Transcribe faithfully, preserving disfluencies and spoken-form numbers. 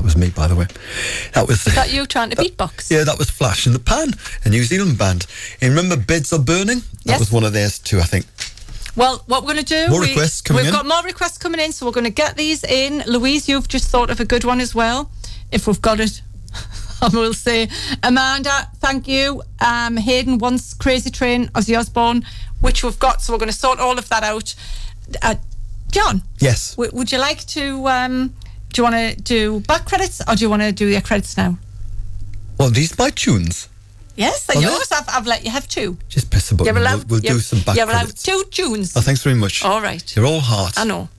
was me, by the way. That was... Is that you trying to that, beatbox? Yeah, that was Flash in the Pan, a New Zealand band. And remember Beds Are Burning? That Yes. was one of theirs too, I think. Well, what we're going to do... More we, requests coming we've in. We've got more requests coming in, so we're going to get these in. Louise, you've just thought of a good one as well, if we've got it. I will say. Amanda, thank you. Um, Hayden wants Crazy Train, Ozzy Osbourne, which we've got, so we're going to sort all of that out. Uh, John? Yes. W- would you like to... Um, do you want to do back credits, or do you want to do your credits now? Well, these my tunes. Yes, they're Are yours. I've, I've let you have two. Just press the button. You're allowed, We'll, we'll you're, do some back You're allowed credits. two tunes. Oh, thanks very much. All right. You're all heart. I know.